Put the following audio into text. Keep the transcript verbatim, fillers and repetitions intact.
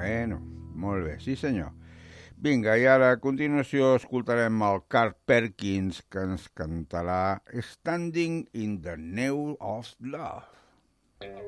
Bueno, molt bé, sí senyor. Vinga, i ara a continuació escoltarem el Carl Perkins, que ens cantarà Standing in the Name of Love.